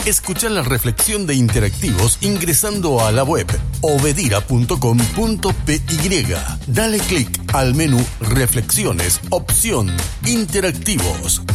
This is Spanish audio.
Escucha la reflexión de Interactivos ingresando a la web obedira.com.py. Dale clic al menú Reflexiones, opción Interactivos.